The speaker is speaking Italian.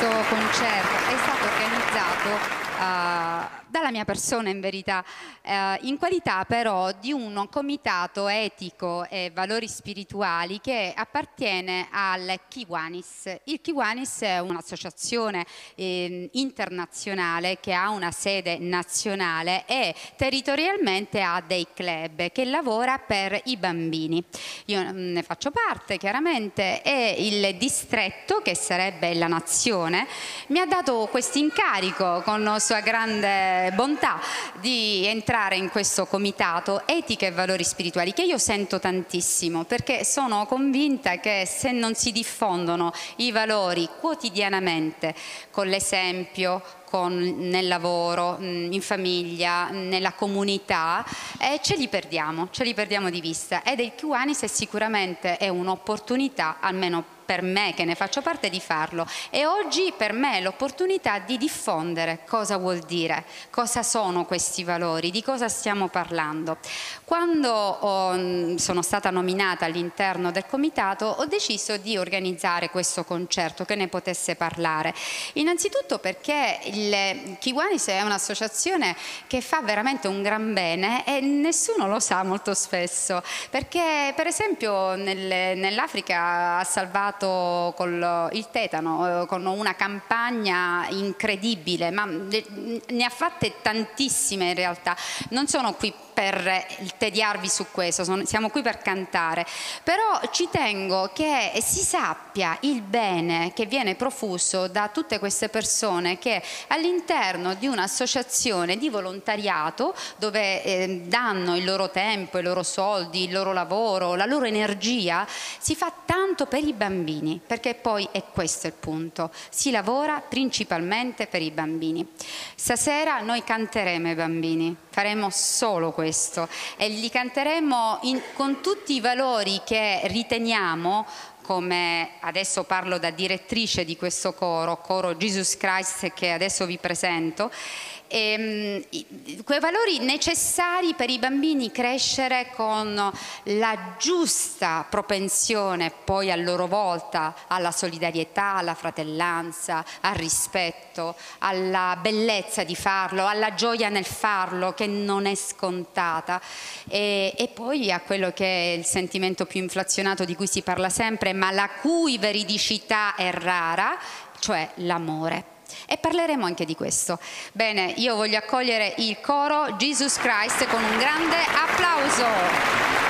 questo concerto è stato organizzato dalla mia persona, in verità, in qualità però di un comitato etico e valori spirituali che appartiene al Kiwanis. Il Kiwanis è un'associazione internazionale che ha una sede nazionale e territorialmente ha dei club, che lavora per i bambini. Io ne faccio parte chiaramente, e il distretto, che sarebbe la nazione, mi ha dato questo incarico con sua grande bontà di entrare in questo comitato etica e valori spirituali, che io sento tantissimo, perché sono convinta che se non si diffondono i valori quotidianamente, con l'esempio, nel lavoro, in famiglia, nella comunità, ce li perdiamo di vista, ed il Kiwanis sicuramente è un'opportunità, almeno per me che ne faccio parte, di farlo. E oggi per me è l'opportunità di diffondere cosa vuol dire, cosa sono questi valori, di cosa stiamo parlando. Quando sono stata nominata all'interno del comitato, ho deciso di organizzare questo concerto che ne potesse parlare. Innanzitutto perché il Kiwanis è un'associazione che fa veramente un gran bene e nessuno lo sa molto spesso, perché per esempio nell'Africa ha salvato con il tetano, con una campagna incredibile, ma ne ha fatte tantissime in realtà. Non sono qui per tediarvi su questo, siamo qui per cantare, però ci tengo che si sappia il bene che viene profuso da tutte queste persone che all'interno di un'associazione di volontariato, dove danno il loro tempo, i loro soldi, il loro lavoro, la loro energia, si fa tanto per i bambini, perché poi è questo il punto, si lavora principalmente per i bambini. Stasera noi canteremo ai bambini, faremo solo questo, e li canteremo con tutti i valori che riteniamo, come adesso parlo da direttrice di questo coro Jesus Christ, che adesso vi presento, quei valori necessari per i bambini crescere con la giusta propensione poi a loro volta alla solidarietà, alla fratellanza, al rispetto, alla bellezza di farlo, alla gioia nel farlo, che non è scontata, e poi a quello che è il sentimento più inflazionato di cui si parla sempre, ma la cui veridicità è rara, cioè l'amore. E parleremo anche di questo. Bene, io voglio accogliere il coro Jesus Christ con un grande applauso.